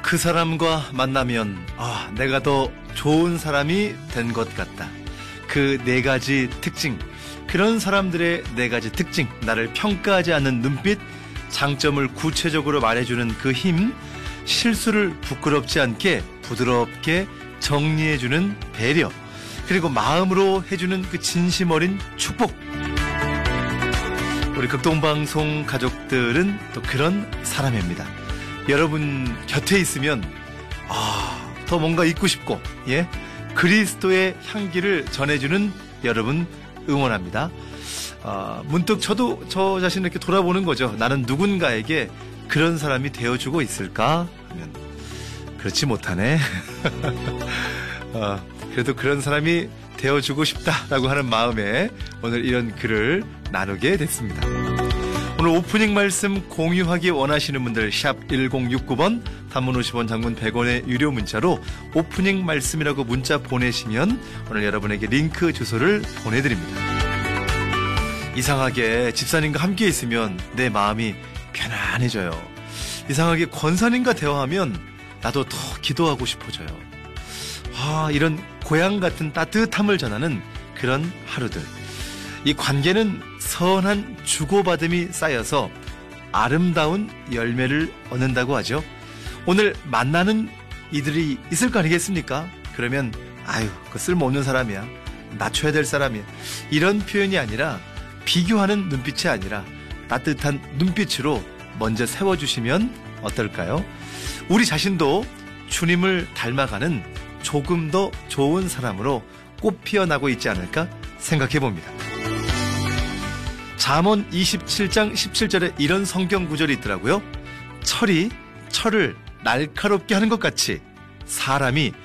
그 사람과 만나면 내가 더 좋은 사람이 된 것 같다. 그 네 가지 특징, 그런 사람들의 네 가지 특징, 나를 평가하지 않는 눈빛, 장점을 구체적으로 말해주는 그 힘, 실수를 부끄럽지 않게 부드럽게 정리해주는 배려, 그리고 마음으로 해주는 그 진심 어린 축복. 우리 극동방송 가족들은 또 그런 사람입니다. 여러분 곁에 있으면 더 뭔가 있고 싶고, 그리스도의 향기를 전해주는 여러분 응원합니다. 문득 저도 저 자신을 이렇게 돌아보는 거죠. 나는 누군가에게 그런 사람이 되어주고 있을까 하면 그렇지 못하네. 그래도 그런 사람이 되어주고 싶다라고 하는 마음에 오늘 이런 글을 나누게 됐습니다. 오늘 오프닝 말씀 공유하기 원하시는 분들 샵 1069번, 단문 50원, 장문 100원의 유료 문자로 오프닝 말씀이라고 문자 보내시면 오늘 여러분에게 링크 주소를 보내드립니다. 이상하게 집사님과 함께 있으면 내 마음이 편안해져요. 이상하게 권사님과 대화하면 나도 더 기도하고 싶어져요. 이런 고향 같은 따뜻함을 전하는 그런 하루들. 이 관계는 선한 주고받음이 쌓여서 아름다운 열매를 얻는다고 하죠. 오늘 만나는 이들이 있을 거 아니겠습니까? 그러면 그 쓸모없는 사람이야, 낮춰야 될 사람이야, 이런 표현이 아니라, 비교하는 눈빛이 아니라 따뜻한 눈빛으로 먼저 세워주시면 어떨까요? 우리 자신도 주님을 닮아가는 조금 더 좋은 사람으로 꽃 피어나고 있지 않을까 생각해 봅니다. 잠언 27장 17절에 이런 성경 구절이 있더라고요. 철이 철을 날카롭게 하는 것 같이 사람이